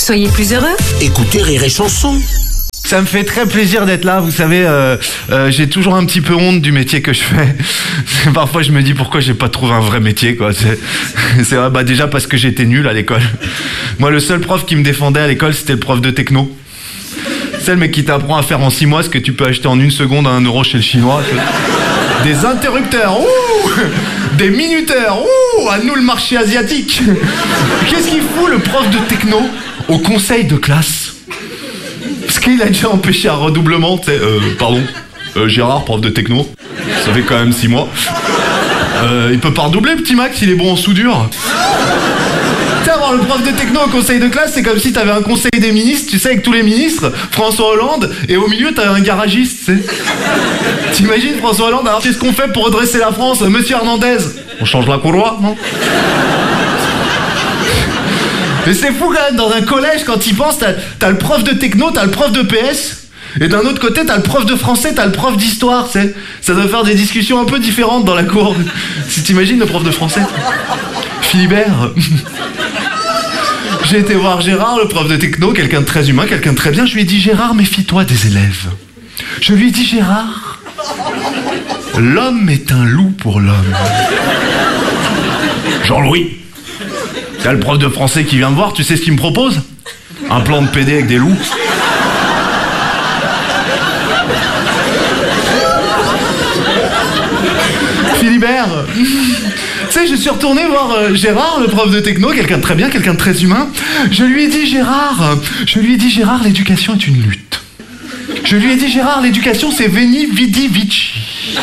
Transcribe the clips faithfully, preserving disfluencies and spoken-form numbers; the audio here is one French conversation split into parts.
Soyez plus heureux. Écoutez Rire et Chanson. Ça me fait très plaisir d'être là, vous savez, euh, euh, j'ai toujours un petit peu honte du métier que je fais. Parfois je me dis pourquoi j'ai pas trouvé un vrai métier, quoi. C'est, c'est vrai, bah déjà parce que j'étais nul à l'école. Moi, le seul prof qui me défendait à l'école, c'était le prof de techno. C'est le mec qui t'apprend à faire en six mois ce que tu peux acheter en une seconde à un euro chez le chinois. Des interrupteurs, ouh, des minuteurs, ouh, à nous le marché asiatique. Qu'est-ce qu'il fout le prof de techno au conseil de classe? Parce qu'il a déjà empêché un redoublement, tu sais, euh, pardon, euh, Gérard, prof de techno, ça fait quand même six mois. Euh, il peut pas redoubler, petit Max, il est bon en soudure. Tu sais, avoir le prof de techno au conseil de classe, c'est comme si t'avais un conseil des ministres, tu sais, avec tous les ministres, François Hollande, et au milieu, t'avais un garagiste, tu sais. T'imagines François Hollande, alors qu'est-ce qu'on fait pour redresser la France? Monsieur Hernandez, on change la courroie, non? Mais c'est fou quand même, dans un collège, quand t'y penses, t'as, t'as le prof de techno, t'as le prof de P S, et d'un autre côté, t'as le prof de français, t'as le prof d'histoire, tu sais. Ça doit faire des discussions un peu différentes dans la cour. Si t'imagines le prof de français. Philibert. J'ai été voir Gérard, le prof de techno, quelqu'un de très humain, quelqu'un de très bien. Je lui ai dit, Gérard, méfie-toi des élèves. Je lui ai dit, Gérard, l'homme est un loup pour l'homme. Jean-Louis. Il y a le prof de français qui vient me voir, tu sais ce qu'il me propose? Un plan de P D avec des loups. Philibert. Tu sais, je suis retourné voir euh, Gérard, le prof de techno, quelqu'un de très bien, quelqu'un de très humain. Je lui ai dit, Gérard, je lui ai dit, Gérard, l'éducation est une lutte. Je lui ai dit, Gérard, l'éducation, c'est Veni, Vidi, Vici.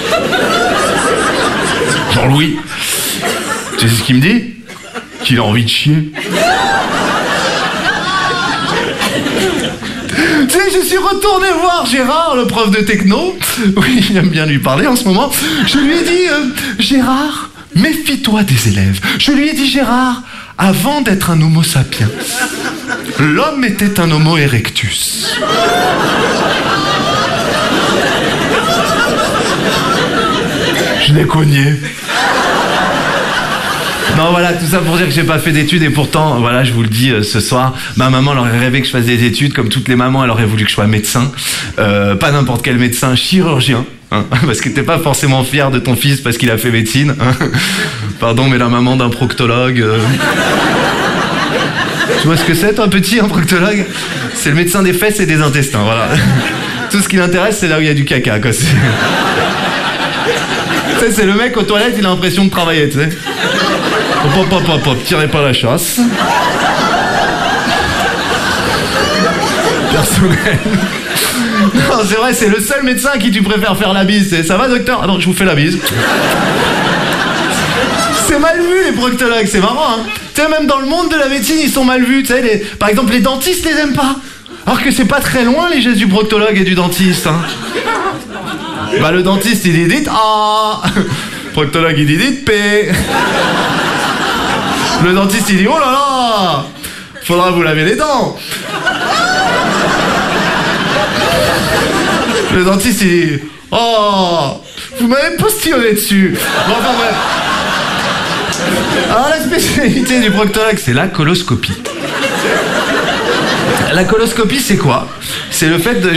Jean-Louis. Tu sais ce qu'il me dit? Qu'il a envie de chier. Tu sais, je suis retourné voir Gérard, le prof de techno. Oui, j'aime bien lui parler en ce moment. Je lui ai dit, euh, Gérard, méfie-toi des élèves. Je lui ai dit, Gérard, avant d'être un homo sapiens, l'homme était un homo erectus. Je l'ai cogné. Non, voilà, tout ça pour dire que j'ai pas fait d'études et pourtant, voilà, je vous le dis euh, ce soir, ma maman, elle aurait rêvé que je fasse des études, comme toutes les mamans, elle aurait voulu que je sois médecin. Euh, pas n'importe quel médecin, chirurgien, hein, parce que t'es pas forcément fier de ton fils parce qu'il a fait médecine. Hein. Pardon, mais la maman d'un proctologue... Euh... Tu vois ce que c'est, toi, petit, un proctologue? C'est le médecin des fesses et des intestins, voilà. Tout ce qui l'intéresse, c'est là où il y a du caca, quoi. Tu sais, c'est le mec aux toilettes, il a l'impression de travailler, tu sais. Hop, hop, hop, hop, tirez pas la chasse. Personnel. Non, c'est vrai, c'est le seul médecin à qui tu préfères faire la bise. C'est, ça va, docteur? Ah non, je vous fais la bise. C'est mal vu, les proctologues, c'est marrant, hein. Tu sais, même dans le monde de la médecine, ils sont mal vus, tu sais. Les... Par exemple, les dentistes les aiment pas. Alors que c'est pas très loin, les gestes du proctologue et du dentiste, hein. Bah, le dentiste, il dit dites A. Proctologue, il dit dites P. Le dentiste, il dit oh là là, faudra vous laver les dents. Le dentiste, il dit oh, vous m'avez postillonné dessus. Bon, enfin bref. Alors, la spécialité du proctologue, c'est la coloscopie. La coloscopie, c'est quoi? C'est le fait de,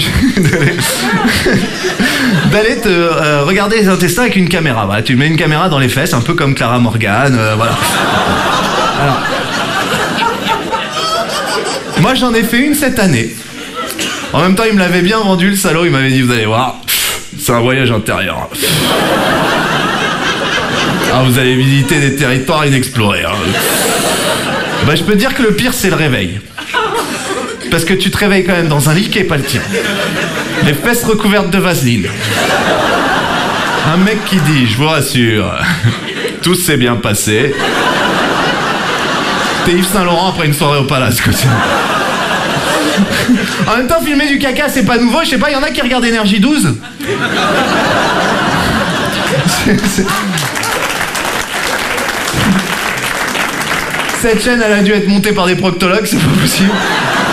d'aller te euh, regarder les intestins avec une caméra. Voilà, tu mets une caméra dans les fesses, un peu comme Clara Morgan, euh, voilà. Alors, moi, j'en ai fait une cette année. En même temps, il me l'avait bien vendu, le salaud. Il m'avait dit, vous allez voir, c'est un voyage intérieur. Ah, vous allez visiter des territoires inexplorés. Hein. Bah, je peux te dire que le pire, c'est le réveil. Parce que tu te réveilles quand même dans un lit qui est pas le tien. Les fesses recouvertes de vaseline. Un mec qui dit, je vous rassure, tout s'est bien passé. T'es Yves Saint-Laurent après une soirée au Palace, quoi. En même temps, filmer du caca, c'est pas nouveau. Je sais pas, il y en a qui regardent Énergie douze. c'est, c'est... Cette chaîne, elle a dû être montée par des proctologues, c'est pas possible.